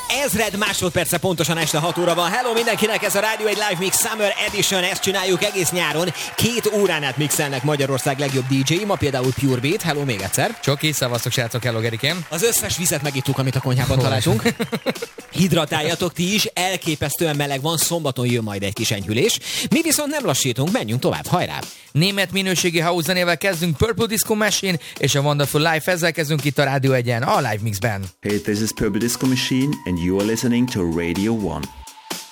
ezred másodperce pontosan este 6 óra van. Hello mindenkinek, ez a Rádió egy Live Mix Summer Edition, ezt csináljuk egész nyáron. 2 órán át mixelnek Magyarország legjobb DJ-i, ma például Pure Beat. Hello még egyszer. Csoki, szavaztok srácok, hello Gerikém. Az összes vizet megittuk, amit a konyhában találtunk. Hidratáljatok ti is, elképesztően meleg van, szombaton jön majd egy kis enyhülés. Mi viszont nem lassítunk, menjünk tovább, hajrá! Német minőségi house zenével kezdünk, Purple Disco Machine és a Wonderful Life, ezzel kezdünk itt a Rádió 1-en, a Live Mixben. Hey, this is Purple Disco Machine and you are listening to Radio 1.